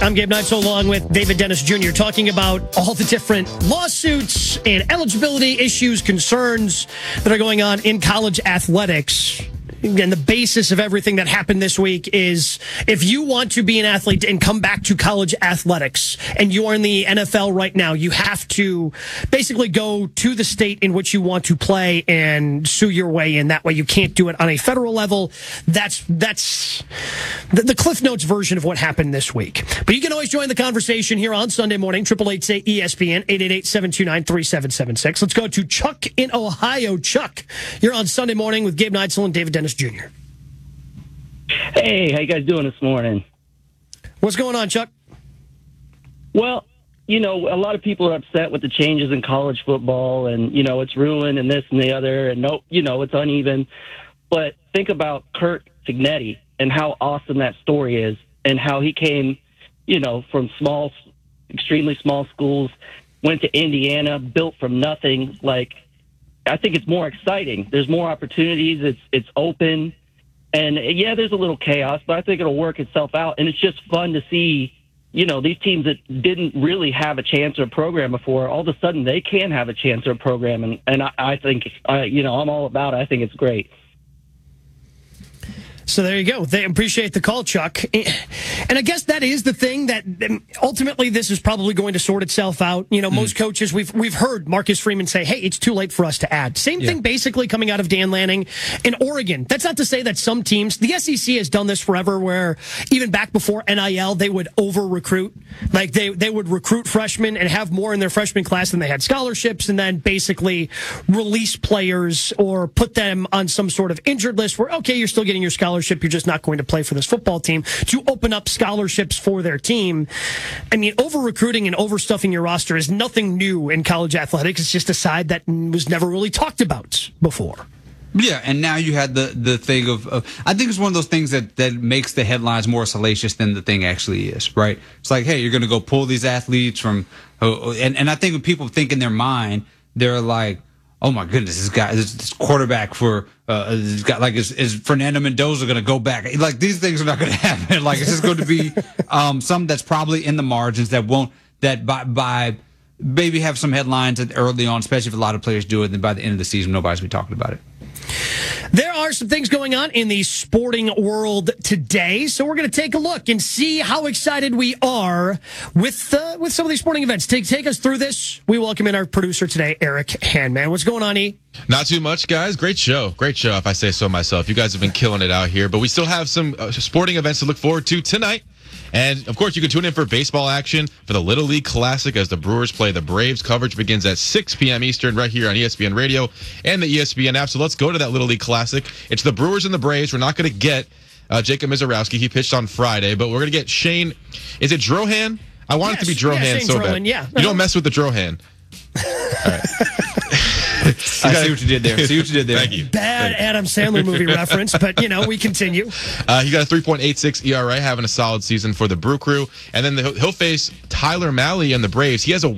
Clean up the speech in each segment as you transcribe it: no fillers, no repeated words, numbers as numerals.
I'm Gabe Neitzel along with David Dennis Jr. talking about all the different lawsuits and eligibility issues, concerns that are going on in college athletics. Again, the basis of everything that happened this week is if you want to be an athlete and come back to college athletics and you are in the NFL right now, you have to basically go to the state in which you want to play and sue your way in. That way you can't do it on a federal level. That's the Cliff Notes version of what happened this week. But you can always join the conversation here on Sunday morning, 888-ESPN, 888-729-3776. Let's go to Chuck in Ohio. Chuck, you're on Sunday morning with Gabe Neitzel and David Dennis Jr. Hey, how you guys doing this morning? What's going on, Chuck? Well, a lot of people are upset with the changes in college football and, it's ruined and this and the other and it's uneven. But think about Curt Cignetti and how awesome that story is and how he came, from extremely small schools, went to Indiana, built from nothing. I think it's more exciting. There's more opportunities. It's open. And, yeah, there's a little chaos, but I think it'll work itself out. And it's just fun to see, these teams that didn't really have a chance or a program before, all of a sudden they can have a chance or a program. And I think, I'm all about it. I think it's great. So there you go. They appreciate the call, Chuck. And I guess that is the thing that ultimately this is probably going to sort itself out. Most coaches, we've heard Marcus Freeman say, hey, it's too late for us to add. Same thing basically coming out of Dan Lanning in Oregon. That's not to say that some teams, the SEC has done this forever where even back before NIL, they would over-recruit. Like they would recruit freshmen and have more in their freshman class than they had scholarships and then basically release players or put them on some sort of injured list where, okay, you're still getting your scholarship. You're just not going to play for this football team to open up scholarships for their team. I mean, over-recruiting and overstuffing your roster is nothing new in college athletics. It's just a side that was never really talked about before. Yeah, and now you had the thing of I think it's one of those things that makes the headlines more salacious than the thing actually is, right? It's like, hey, you're going to go pull these athletes from and I think when people think in their mind, they're like, oh my goodness, this quarterback for is Fernando Mendoza going to go back? Like these things are not going to happen. Like it's just going to be some that's probably in the margins that won't by maybe have some headlines early on, especially if a lot of players do it. Then by the end of the season, nobody's be talking about it. There are some things going on in the sporting world today, so we're going to take a look and see how excited we are with some of these sporting events. Take us through this. We welcome in our producer today, Eric Handman. What's going on, E? Not too much, guys. Great show, if I say so myself. You guys have been killing it out here, but we still have some sporting events to look forward to tonight. And, of course, you can tune in for baseball action for the Little League Classic as the Brewers play the Braves. Coverage begins at 6 p.m. Eastern right here on ESPN Radio and the ESPN app. So let's go to that Little League Classic. It's the Brewers and the Braves. We're not going to get Jacob Mizorowski. He pitched on Friday, but we're going to get Shane. Is it Drohan? I want it to be Drohan so Drohan, bad. Yeah. You don't mess with the Drohan. All right. I see what you did there. Thank you. Bad Adam Sandler movie reference, but, we continue. He got a 3.86 ERA, having a solid season for the Brew Crew. And then he'll face Tyler Mahle and the Braves. He has a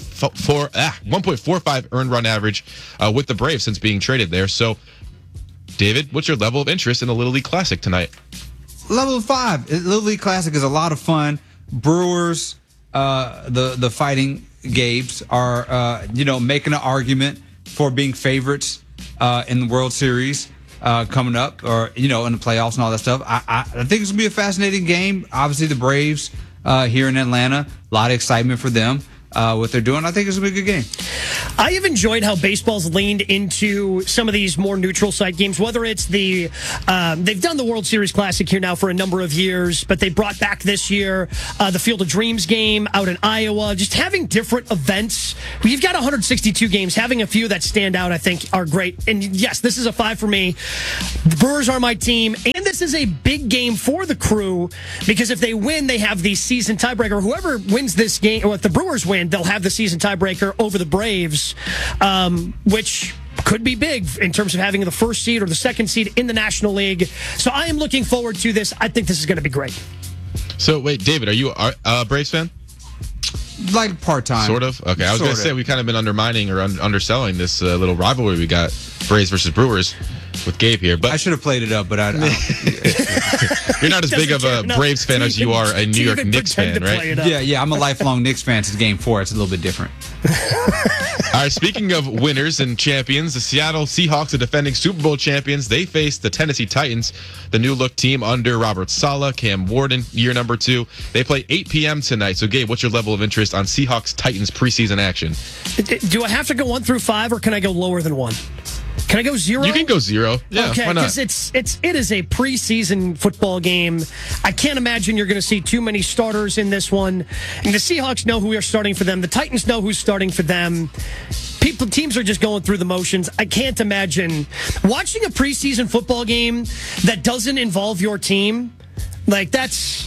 1.45 earned run average with the Braves since being traded there. So, David, what's your level of interest in the Little League Classic tonight? Level 5. Little League Classic is a lot of fun. Brewers, the Fighting Gabes are, making an argument for being favorites in the World Series coming up, or in the playoffs and all that stuff. I think it's gonna be a fascinating game. Obviously, the Braves here in Atlanta, a lot of excitement for them. What they're doing, I think it's gonna be a good game. I have enjoyed how baseball's leaned into some of these more neutral site games, whether it's they've done the World Series Classic here now for a number of years, but they brought back this year the Field of Dreams game out in Iowa, just having different events. You've got 162 games, having a few that stand out, I think, are great. And yes, this is a 5 for me. The Brewers are my team, and this is a big game for the Crew, because if they win, they have the season tiebreaker. Whoever wins this game, or if the Brewers win, they'll have the season tiebreaker over the Braves, which could be big in terms of having the first seed or the second seed in the National League. So I am looking forward to this. I think this is going to be great. So, wait, David, are you a Braves fan? Like part-time. Sort of? Okay, I was going to say we've kind of been undermining or underselling this little rivalry we got, Braves versus Brewers. with Gabe here. But I should have played it up, but I you're not as big of a Braves fan as you are a New York Knicks fan, right? Yeah, I'm a lifelong Knicks fan. It's Game 4. It's a little bit different. All right, speaking of winners and champions, the Seattle Seahawks, the defending Super Bowl champions, they face the Tennessee Titans, the new-look team under Robert Saleh, Cam Warden, year number 2. They play 8 p.m. tonight. So, Gabe, what's your level of interest on Seahawks-Titans preseason action? Do I have to go 1 through 5, or can I go lower than 1? Can I go 0? You can go 0. Yeah, okay, why not? Because it is a preseason football game. I can't imagine you're going to see too many starters in this one. And the Seahawks know who are starting for them. The Titans know who's starting for them. Teams are just going through the motions. I can't imagine watching a preseason football game that doesn't involve your team. Like, that's...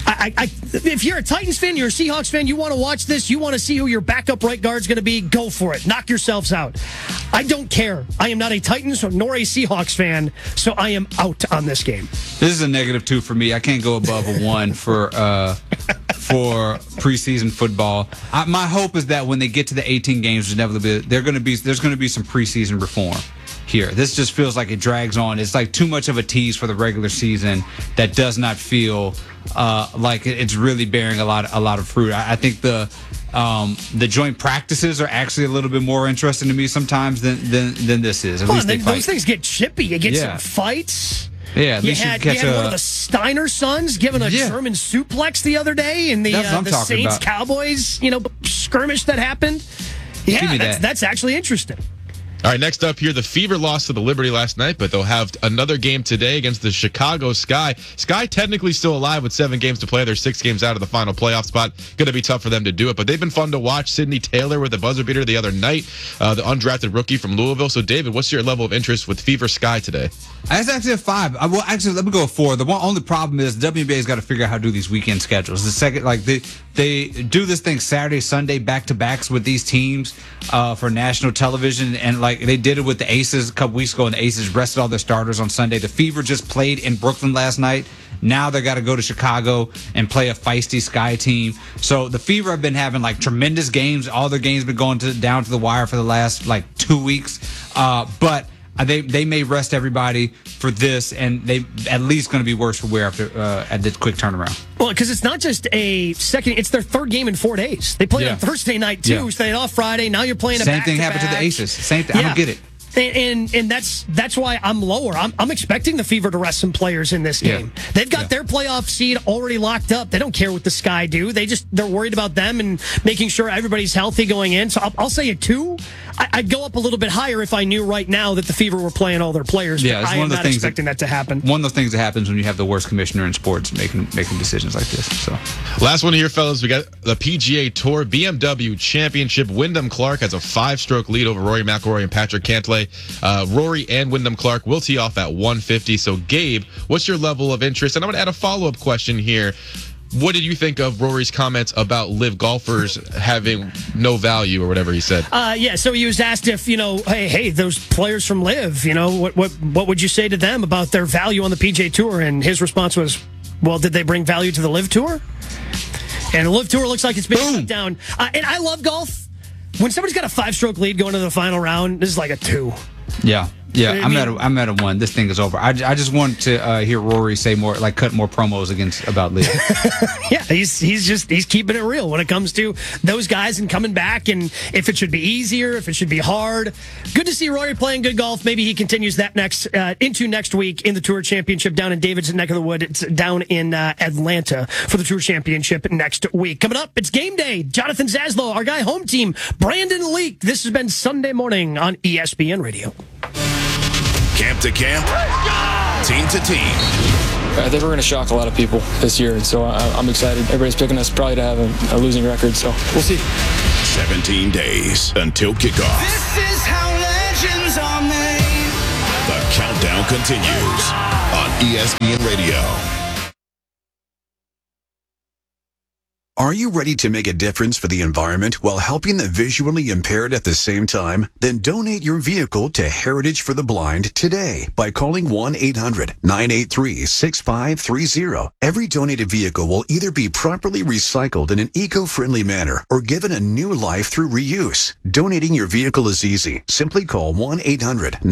if you're a Titans fan, you're a Seahawks fan, you want to watch this, you want to see who your backup right guard's going to be, go for it. Knock yourselves out. I don't care. I am not a Titans nor a Seahawks fan, so I am out on this game. This is a -2 for me. I can't go above a 1 for preseason football. My hope is that when they get to the 18 games, there's going to be some preseason reform here. This just feels like it drags on. It's like too much of a tease for the regular season that does not feel like it's really bearing a lot of fruit. I think the joint practices are actually a little bit more interesting to me sometimes than this is. At least those things get chippy. You get some fights. Yeah, you had one of the Steiner sons giving a German suplex the other day in the Saints Cowboys skirmish that happened. Yeah, that's actually interesting. All right, next up here, the Fever lost to the Liberty last night, but they'll have another game today against the Chicago Sky. Sky technically still alive with 7 games to play. They're 6 games out of the final playoff spot. Going to be tough for them to do it, but they've been fun to watch. Sidney Taylor with a buzzer beater the other night, the undrafted rookie from Louisville. So, David, what's your level of interest with Fever Sky today? It's actually a 5. Well, actually, let me go a 4. The only problem is WNBA's got to figure out how to do these weekend schedules. The second, they do this thing Saturday, Sunday, back-to-backs with these teams for national television, and they did it with the Aces a couple weeks ago, and the Aces rested all their starters on Sunday. The Fever just played in Brooklyn last night. Now they got to go to Chicago and play a feisty Sky team. So the Fever have been having tremendous games. All their games have been going down to the wire for the last 2 weeks. But they may rest everybody for this, and they at least going to be worse for wear after at this quick turnaround. Well, because it's not just it's their 3rd game in 4 days. They played on Thursday night too, so they off Friday. Now you're playing Same thing happened to the Aces. Same thing. I don't get it. And that's why I'm lower. I'm expecting the Fever to rest some players in this game. They've got their playoff seed already locked up. They don't care what the Sky do. They're worried about them and making sure everybody's healthy going in. So I'll say a 2. I'd go up a little bit higher if I knew right now that the Fever were playing all their players. Yeah, I am not expecting that to happen. One of those things that happens when you have the worst commissioner in sports making decisions like this. So, last one here, fellas. We got the PGA Tour BMW Championship. Wyndham Clark has a 5-stroke lead over Rory McIlroy and Patrick Cantlay. Rory and Wyndham Clark will tee off at 150. So, Gabe, what's your level of interest? And I'm going to add a follow-up question here. What did you think of Rory's comments about live golfers having no value or whatever he said? So he was asked if, hey, those players from live, what would you say to them about their value on the PGA Tour? And his response was, well, did they bring value to the live tour? And the live tour looks like it's been shut down. And I love golf. When somebody's got a 5-stroke lead going to the final round, this is like a 2. Yeah. Yeah, I'm at a 1. This thing is over. I just want to hear Rory say more, cut more promos about Liv. Yeah, he's keeping it real when it comes to those guys and coming back, and if it should be easier, if it should be hard. Good to see Rory playing good golf. Maybe he continues that into next week in the Tour Championship down in David's neck of the wood. It's down in Atlanta for the Tour Championship next week. Coming up, it's game day. Jonathan Zaslow, our guy home team, Brandon Leak. This has been Sunday morning on ESPN Radio. Camp to camp, team to team. I think we're going to shock a lot of people this year, and so I'm excited. Everybody's picking us probably to have a losing record, so we'll see. 17 days until kickoff. This is how legends are made. The countdown continues on ESPN Radio. Are you ready to make a difference for the environment while helping the visually impaired at the same time? Then donate your vehicle to Heritage for the Blind today by calling 1-800-983-6530. Every donated vehicle will either be properly recycled in an eco-friendly manner or given a new life through reuse. Donating your vehicle is easy. Simply call 1-800